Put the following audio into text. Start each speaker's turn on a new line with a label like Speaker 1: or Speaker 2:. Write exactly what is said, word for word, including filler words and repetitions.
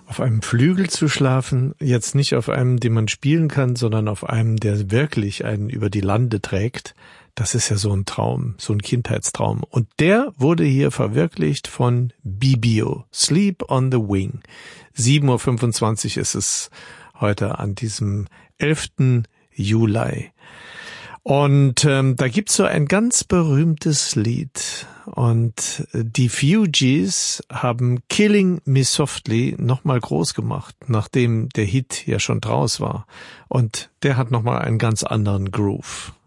Speaker 1: Auf einem Flügel zu schlafen, jetzt nicht auf einem, den man spielen kann, sondern auf einem, der wirklich einen über die Lande trägt, das ist ja so ein Traum, so ein Kindheitstraum. Und der wurde hier verwirklicht von Bibio, Sleep on the Wing. sieben Uhr fünfundzwanzig ist es heute an diesem elften Juli. Und ähm, da gibt's so ein ganz berühmtes Lied. Und die Fugees haben Killing Me Softly nochmal groß gemacht, nachdem der Hit ja schon draus war. Und der hat nochmal einen ganz anderen Groove.